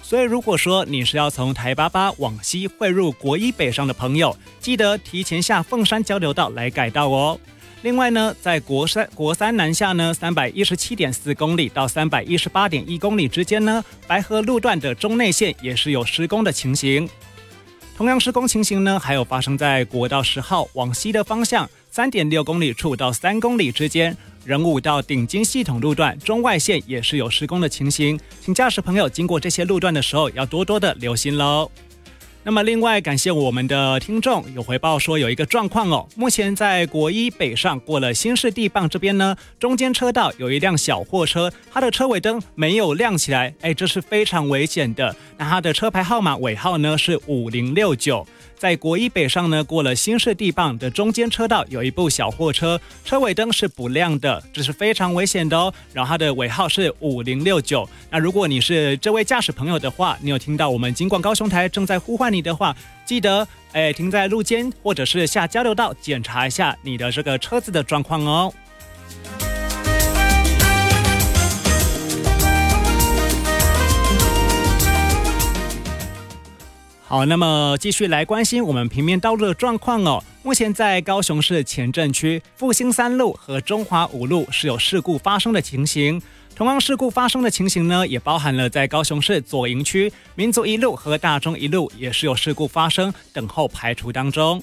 所以如果说你是要从台88往西汇入国一北上的朋友，记得提前下凤山交流道来改道哦。另外呢，在国三南下呢 317.4 公里到 318.1 公里之间呢，白河路段的中内线也是有施工的情形。同样施工情形呢，还有发生在国道10号往西的方向 3.6 公里处到3公里之间，仁武到顶金系统路段中外线也是有施工的情形，请驾驶朋友经过这些路段的时候要多多的留心咯。那么另外感谢我们的听众有回报说有一个状况哦，目前在国一北上过了新市地磅这边呢，中间车道有一辆小货车，它的车尾灯没有亮起来，这是非常危险的。那它的车牌号码尾号呢是5069。在国一北上呢，过了新市地磅的中间车道有一部小货车，车尾灯是不亮的，这是非常危险的哦。然后它的尾号是5069。那如果你是这位驾驶朋友的话，你有听到我们金广高雄台正在呼唤你的话，记得停在路肩或者是下交流道检查一下你的这个车子的状况哦。好，那么继续来关心我们平面道路的状况哦。目前在高雄市前镇区复兴3路和中华5路是有事故发生的情形。同样事故发生的情形呢，也包含了在高雄市左营区民族1路和大中1路也是有事故发生，等候排除当中。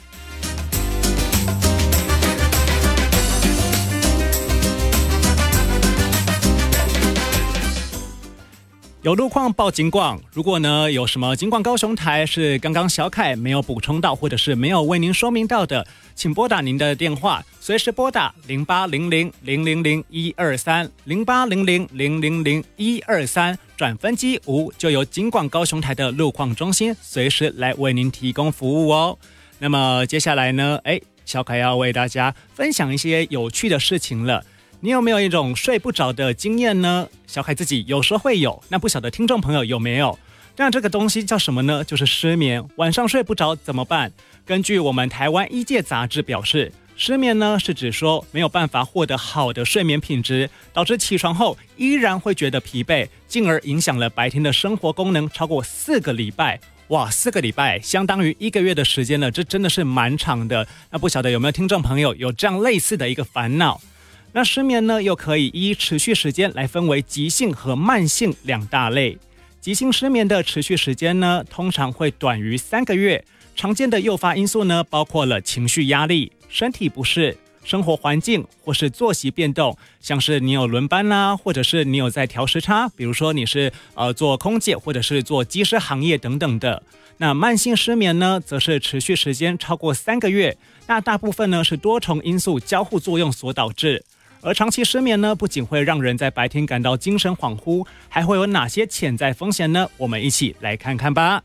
有路况报警广，如果呢有什么警广高雄台是刚刚小凯没有补充到，或者是没有为您说明到的，请拨打您的电话，随时拨打0800000123 0800000123，转分机5，就由警广高雄台的路况中心随时来为您提供服务哦。那么接下来呢，小凯要为大家分享一些有趣的事情了。你有没有一种睡不着的经验呢？小凯自己有时候会有，那不晓得听众朋友有没有？那这个东西叫什么呢？就是失眠。晚上睡不着怎么办？根据我们台湾医界杂志表示，失眠呢是指说没有办法获得好的睡眠品质，导致起床后依然会觉得疲惫，进而影响了白天的生活功能超过4个礼拜。哇，4个礼拜相当于1个月的时间了，这真的是蛮长的。那不晓得有没有听众朋友有这样类似的一个烦恼？那失眠呢，又可以依持续时间来分为急性和慢性2大类。急性失眠的持续时间呢，通常会短于3个月。常见的诱发因素呢，包括了情绪压力、身体不适、生活环境或是作息变动，像是你有轮班啦，或者是你有在调时差，比如说你是做空姐或者是做机师行业等等的。那慢性失眠呢，则是持续时间超过3个月，那大部分呢是多重因素交互作用所导致。而长期失眠呢，不仅会让人在白天感到精神恍惚，还会有哪些潜在风险呢？我们一起来看看吧。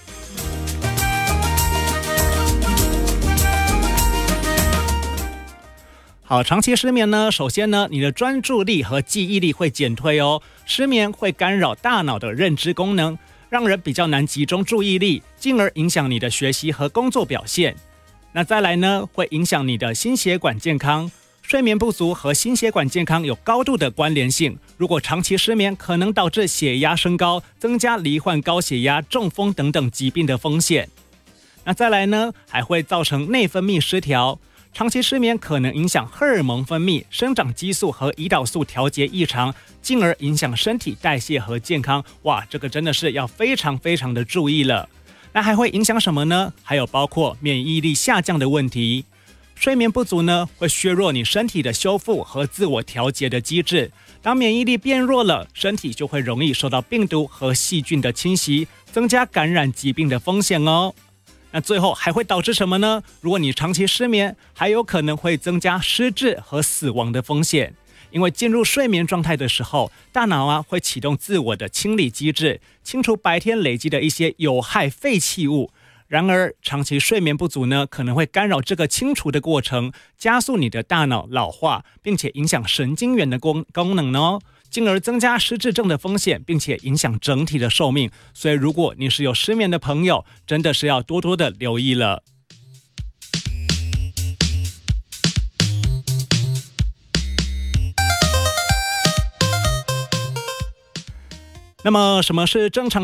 好，长期失眠呢，首先呢，你的专注力和记忆力会减退哦。失眠会干扰大脑的认知功能，让人比较难集中注意力，进而影响你的学习和工作表现。那再来呢，会影响你的心血管健康。睡眠不足和心血管健康有高度的关联性，如果长期失眠，可能导致血压升高，增加罹患高血压、中风等等疾病的风险。那再来呢，还会造成内分泌失调。长期失眠可能影响荷尔蒙分泌、生长激素和胰岛素调节异常，进而影响身体代谢和健康。哇，这个真的是要非常非常的注意了。那还会影响什么呢？还有包括免疫力下降的问题。睡眠不足呢，会削弱你身体的修复和自我调节的机制。当免疫力变弱了，身体就会容易受到病毒和细菌的侵袭，增加感染疾病的风险哦。那最后还会导致什么呢？如果你长期失眠，还有可能会增加失智和死亡的风险。因为进入睡眠状态的时候，大脑会启动自我的清理机制，清除白天累积的一些有害废弃物。然而，长期睡眠不足呢，可能会干扰这个清除的过程，加速你的大脑老化，并且影响神经元的功能哦，进而增加失智症的风险，并且影响整体的寿命。所以，如果你是有失眠的朋友，真的是要多多的留意了。那么，什么是正常